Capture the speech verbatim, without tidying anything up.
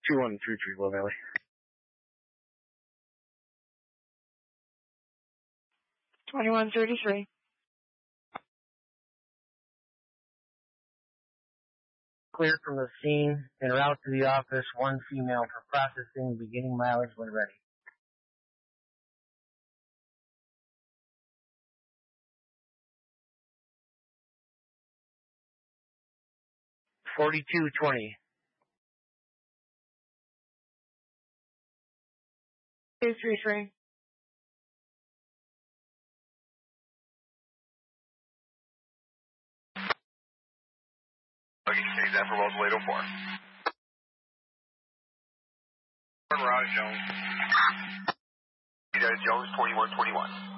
two one three three, Low Valley. twenty-one thirty-three. Clear from the scene and route to the office, one female for processing, beginning mileage when ready. forty-two twenty. two three three. Okay, change that for Wells eight oh four. We're out of Jones. Jones, twenty-one twenty-one.